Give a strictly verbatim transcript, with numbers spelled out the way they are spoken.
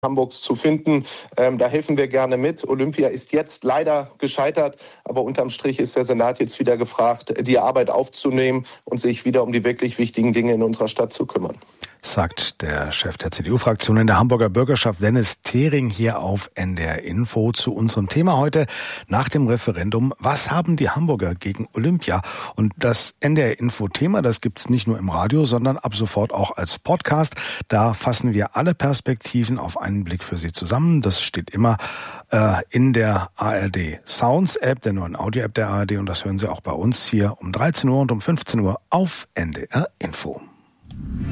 Hamburgs zu finden. Ähm, da helfen wir gerne mit. Olympia ist jetzt leider gescheitert, aber unterm Strich ist der Senat jetzt wieder gefragt, die Arbeit aufzunehmen und sich wieder um die wirklich wichtigen Dinge in unserer Stadt zu kümmern. Sagt der Chef der C D U-Fraktion in der Hamburger Bürgerschaft, Dennis Thering, hier auf N D R Info zu unserem Thema heute nach dem Referendum. Was haben die Hamburger gegen Olympia? Und das N D R Info-Thema, das gibt's nicht nur im Radio, sondern ab sofort auch als Podcast. Da fassen wir alle Perspektiven auf einen Blick für Sie zusammen. Das steht immer äh, in der A R D Sounds App, der neuen Audio-App der A R D. Und das hören Sie auch bei uns hier um dreizehn Uhr und um fünfzehn Uhr auf N D R Info.